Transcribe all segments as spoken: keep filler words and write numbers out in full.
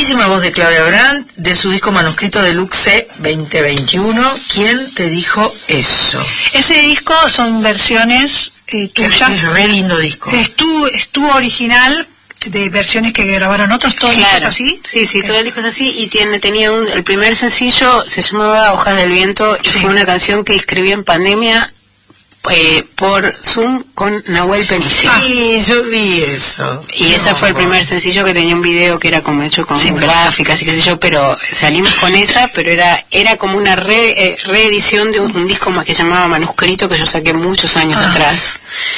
bellísima voz de Claudia Brandt, de su disco manuscrito Deluxe veinte veintiuno. ¿Quién te dijo eso? Ese disco son versiones eh, tuyas. Es, es re lindo disco. Es tu, es tu original de versiones que grabaron otros, todos claro. el disco es así. Sí, sí, todo el disco es así y tiene tenía un, el primer sencillo se llamaba Hojas del Viento y sí. fue una canción que escribí en pandemia. Eh, por Zoom con Nahuel Penici. Sí, yo vi eso. Y no, ese fue el primer sencillo que tenía un video que era como hecho con sí, gráficas y qué sé yo, pero salimos con esa, pero era era como una re, eh, reedición de un, un disco más que se llamaba Manuscrito que yo saqué muchos años ah. atrás.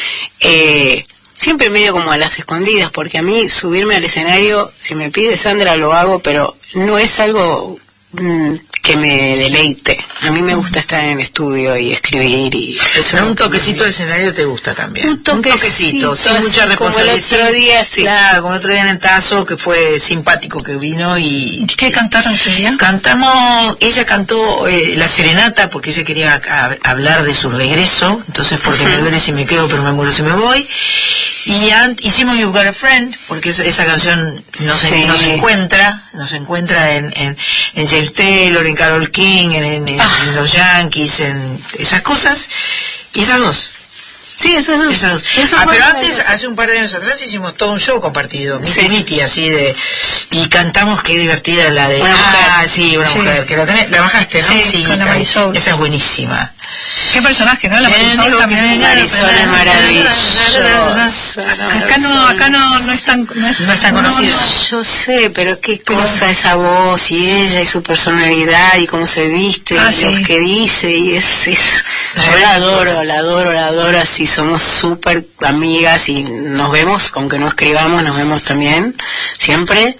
Eh, siempre medio como a las escondidas, porque a mí subirme al escenario, si me pide Sandra lo hago, pero no es algo mmm, que me deleite. A mí me gusta estar en el estudio y escribir y eso. Un toquecito de escenario te gusta también. Un toquecito, un sin mucha responsabilidad. Como el otro día, sí. Claro, como el otro día en el Tazo, que fue simpático que vino y... ¿Qué cantaron ese día? Cantamos, ella cantó eh, La Serenata porque ella quería a, a, hablar de su regreso, entonces porque uh-huh. me duele si me quedo, pero me muero si me voy. Y and, hicimos You've Got a Friend, porque esa, esa canción no se, sí. no se encuentra, no se encuentra en, en, en James Taylor, en Carole King, en, en, en, ah. en los Yankees, en esas cosas, y esas dos. Sí, esas dos. Esas dos. Eso ah, pero antes, hace un par de años atrás, hicimos todo un show compartido, miti sí. miti, así de, y cantamos, qué divertida la de, una ah, mujer. sí, una sí. mujer, que la tenés, la bajaste, ¿no? Sí, sí con la Marisol. Esa es buenísima. Qué personaje, ¿no? La Marisol eh, también. La Marisol es maravillosa. Acá no, acá no, no es tan, no es, no es tan conocida. No, yo sé, pero qué pero, cosa esa voz y ella y su personalidad y cómo se viste ah, y sí. lo que dice y es, es yo la adoro, la adoro, la adoro, así somos súper amigas y nos vemos, aunque no escribamos, nos vemos también, siempre.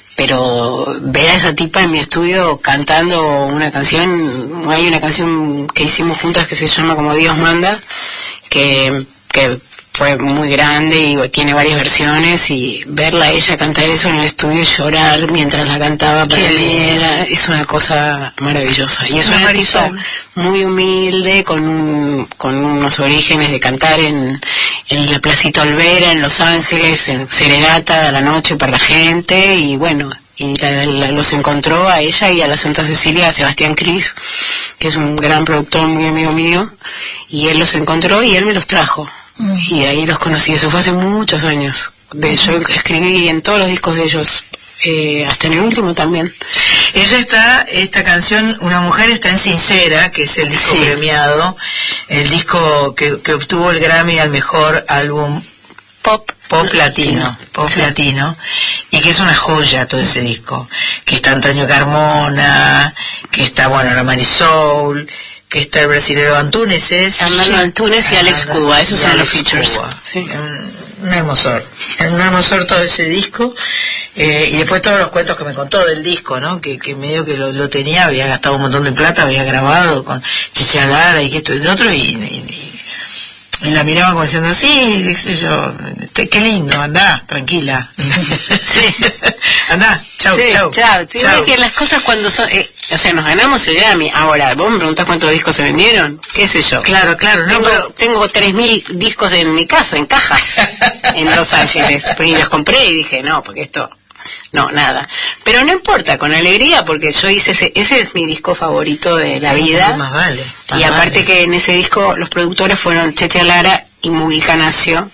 Pero ver a esa tipa en mi estudio cantando una canción, hay una canción que hicimos juntas que se llama Como Dios Manda, que, que fue muy grande y tiene varias versiones, y verla a ella cantar eso en el estudio y llorar mientras la cantaba para mí era, es una cosa maravillosa. Y es una artista muy humilde, con un, con unos orígenes de cantar en, en la Placita Olvera, en Los Ángeles, en serenata a la noche para la gente, y bueno, y la, la, los encontró a ella y a la Santa Cecilia, a Sebastián Cris, que es un gran productor, muy amigo mío, y él los encontró y él me los trajo. Mm. Y ahí los conocí, eso fue hace muchos años. De, yo escribí en todos los discos de ellos, eh, hasta en el último también. Ella está, esta canción, Una Mujer está en Sincera, que es el disco sí. premiado, el disco que, que obtuvo el Grammy al mejor álbum pop pop latino, pop sí. latino, y que es una joya todo ese disco, que está Antonio Carmona, que está, bueno, la Marisol, que está el brasilero Antunes, es Armando Antunes y Alex Cuba, esos son los features. Sí. Un, un hermosor, un hermosor todo ese disco, eh, y después todos los cuentos que me contó del disco, ¿no? Que, que medio que lo, lo tenía, había gastado un montón de plata, había grabado con Chicha Lara y que esto y lo otro, y, y, y la miraba como diciendo, sí, qué sé yo, qué lindo, andá, tranquila. Sí. Andá, chau, sí, chau. Chau, sí, chau. Que las cosas cuando son, eh, o sea, nos ganamos el Grammy. Ahora, vos me preguntás cuántos discos se vendieron, qué sé yo. Claro, claro. Tengo, no, pero... tengo tres mil discos en mi casa, en cajas, en Los Ángeles. Y los compré y dije, no, porque esto... No, nada. Pero no importa, con alegría, porque yo hice ese, ese es mi disco favorito de la vida. Más vale, más y aparte vale. que en ese disco los productores fueron Cheche Lara y Mujica Nacio,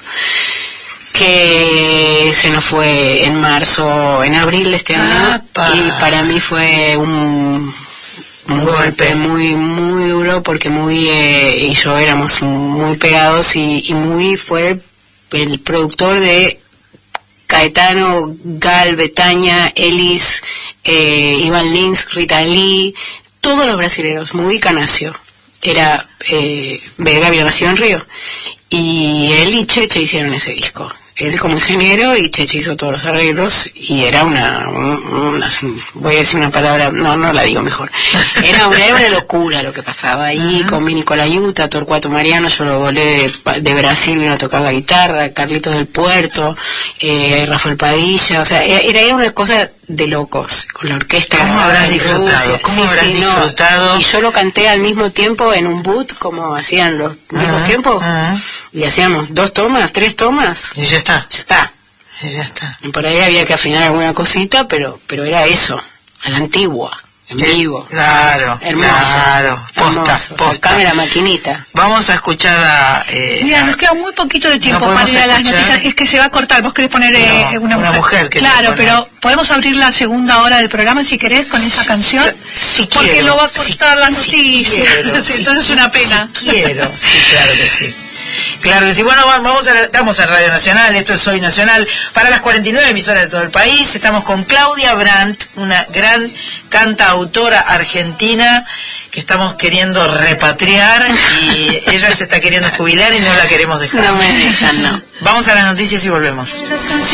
que se nos fue en marzo, en abril de este año. Apa. Y para mí fue un, un golpe muy muy duro, porque muy eh, y yo éramos muy pegados, y, y muy fue el productor de Caetano, Gal, Betania, Elis, eh, Iván Lins, Rita Lee, todos los brasileños, muy Canacio. Era eh, Vega, había nacido en Río. Y él y Cheche hicieron ese disco. Él como ingeniero y Cheche hizo todos los arreglos, y era una, una, voy a decir una palabra, no, no la digo mejor, era una, era una locura lo que pasaba ahí. Uh-huh. Con Mini Colaiuta, Torcuato Mariano, yo lo volé de, de Brasil, vino a tocar la guitarra, Carlitos del Puerto, eh, Rafael Padilla, o sea, era, era una cosa de locos, con la orquesta. ¿Cómo habrás disfrutado? ¿Cómo sí, habrás sí, disfrutado? No. Y yo lo canté al mismo tiempo en un boot, como hacían los uh-huh. mismos tiempos, uh-huh. y hacíamos dos tomas, tres tomas. Y ya está. Ya está. Y ya está. Y por ahí había que afinar alguna cosita, pero pero era eso, a la antigua, en vivo. Claro, Hermoso. claro. Posta, Hermoso. posta. Sacame la maquinita. Vamos a escuchar a... Eh, Mira, a- nos queda muy poquito de tiempo ¿No para podemos ir a las escuchar? noticias. Es que se va a cortar. Vos querés poner eh, No, una, una mujer que Claro, te pone- pero podemos abrir la segunda hora del programa si querés con esa canción. Si Porque quiero, lo va a si- cortar las si noticias. quiero, si Entonces es qui- una pena. Si quiero, sí, claro que sí. Claro que sí. Bueno, va- vamos a, estamos en Radio Nacional, esto es Soy Nacional, para las cuarenta y nueve emisoras de todo el país. Estamos con Claudia Brandt, una gran cantautora argentina que estamos queriendo repatriar y ella se está queriendo jubilar y no la queremos dejar. No me dejan, no. Vamos a las noticias y volvemos.